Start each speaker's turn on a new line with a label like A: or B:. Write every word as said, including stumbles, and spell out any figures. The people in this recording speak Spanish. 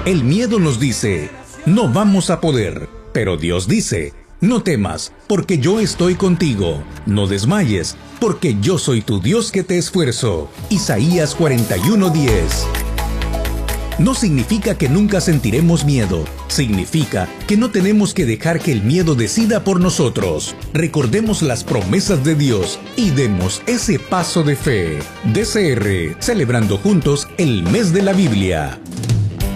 A: El miedo nos dice, no vamos a poder, pero Dios dice, no temas, porque yo estoy contigo. No desmayes, porque yo soy tu Dios que te esfuerzo. Isaías cuarenta y uno, diez. No significa que nunca sentiremos miedo. Significa que no tenemos que dejar que el miedo decida por nosotros. Recordemos las promesas de Dios y demos ese paso de fe. D C R, celebrando juntos el mes de la Biblia.